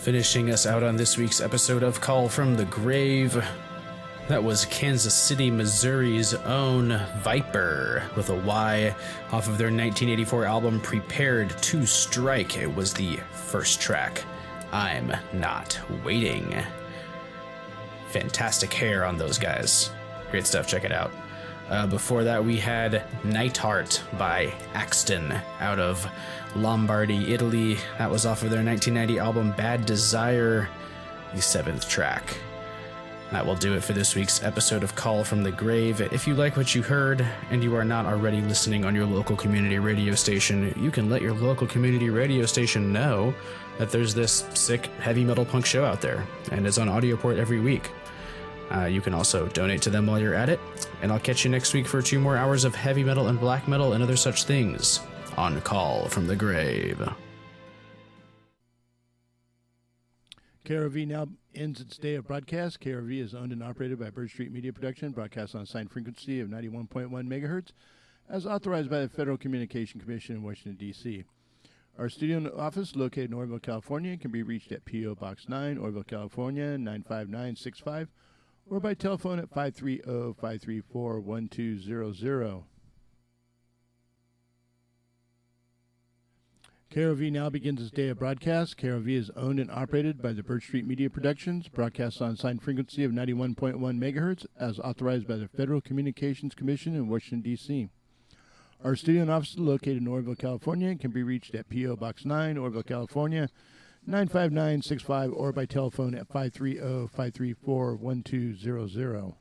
Finishing us out on this week's episode of Call from the Grave, that was Kansas City, Missouri's own Viper with a Y off of their 1984 album Prepared to Strike. It was the first track, I'm Not Waiting. Fantastic hair on those guys. Great stuff, check it out. Before that, we had Nightheart by Axton out of Lombardy, Italy. That was off of their 1990 album Bad Desire, the seventh track. That will do it for this week's episode of Call from the Grave. If you like what you heard and you are not already listening on your local community radio station, you can let your local community radio station know that there's this sick heavy metal punk show out there, and it's on Audioport every week. You can also donate to them while you're at it, and I'll catch you next week for 2 more hours of heavy metal and black metal and other such things on Call from the Grave. KRV now ends its day of broadcast. KRV is owned and operated by Bird Street Media Production, broadcast on assigned frequency of 91.1 megahertz, as authorized by the Federal Communication Commission in Washington, D.C. Our studio and office, located in Oroville, California, can be reached at P.O. Box 9, Oroville, California, 95965, or by telephone at 530-534-1200. KROV now begins its day of broadcast. KROV is owned and operated by the Bird Street Media Productions, broadcast on assigned frequency of 91.1 megahertz, as authorized by the Federal Communications Commission in Washington, D.C. Our studio and office, located in Oroville, California, can be reached at P.O. Box 9, Oroville, California, 95965, or by telephone at 530-534-1200.